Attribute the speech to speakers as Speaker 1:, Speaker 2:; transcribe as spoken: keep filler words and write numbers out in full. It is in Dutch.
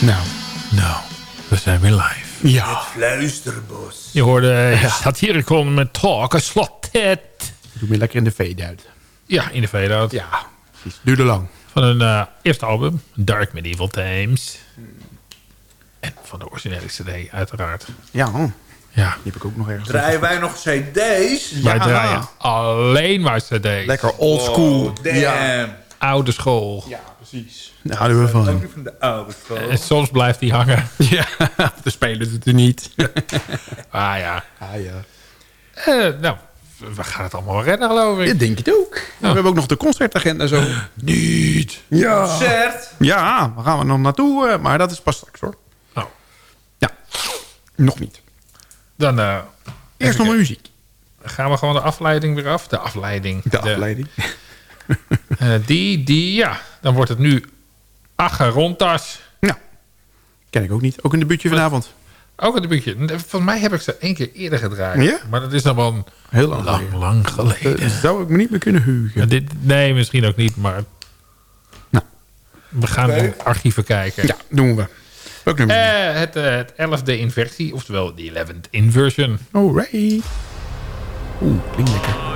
Speaker 1: Nou, nou, we zijn weer live. Ja.
Speaker 2: Het Fluisterbos.
Speaker 3: Je hoorde ja. Satyricon met Talk, een slottet.
Speaker 1: Doe me lekker in de fade-out.
Speaker 3: Ja, in de fade-out.
Speaker 1: Ja, precies. Duurde lang.
Speaker 3: Van hun uh, eerste album, Dark Medieval Times. En van de originele cd, uiteraard.
Speaker 1: Ja,
Speaker 3: ja.
Speaker 1: die heb ik ook nog ergens.
Speaker 2: Draaien wij nog cd's?
Speaker 3: Wij
Speaker 1: Ja.
Speaker 3: draaien alleen maar cd's.
Speaker 1: Lekker old school.
Speaker 2: Oh, damn.
Speaker 1: Ja.
Speaker 3: Oude school.
Speaker 1: Ja, precies. Daar houden we van.
Speaker 2: Ook niet van de oude school.
Speaker 3: En soms blijft die hangen.
Speaker 1: Ja, de spelen het er niet.
Speaker 3: Ah ja.
Speaker 1: Ah ja.
Speaker 3: Uh, nou, we gaan het allemaal redden, geloof ik.
Speaker 1: Ik denk het ook. We hebben ook nog de concertagenda zo.
Speaker 3: Niet.
Speaker 1: Ja.
Speaker 2: Concert.
Speaker 1: Ja, waar gaan we nog naartoe? Maar dat is pas straks hoor.
Speaker 3: Oh.
Speaker 1: Ja, nog niet.
Speaker 3: Dan uh,
Speaker 1: Eerst nog maar muziek.
Speaker 3: gaan we gewoon de afleiding weer af. De afleiding.
Speaker 1: De afleiding.
Speaker 3: Uh, die, die, ja. Dan wordt het nu Acherontas.
Speaker 1: Ja, ken ik ook niet. Ook een debuutje vanavond.
Speaker 3: Ook een debuutje. Volgens mij heb ik ze één keer eerder gedraaid.
Speaker 1: Ja?
Speaker 3: Maar dat is dan wel
Speaker 1: Heel lang
Speaker 3: lang,
Speaker 1: geleden.
Speaker 3: lang geleden.
Speaker 1: Dat zou ik me niet meer kunnen heugen.
Speaker 3: Ja, dit, nee, misschien ook niet, maar...
Speaker 1: Nou.
Speaker 3: We gaan
Speaker 2: Oké.
Speaker 3: in archieven kijken.
Speaker 1: Ja, doen we. Welk nummer?
Speaker 3: Uh, het, uh, het elfde inversie, oftewel de eleventh inversion.
Speaker 1: Alright. Oeh, klinkt lekker.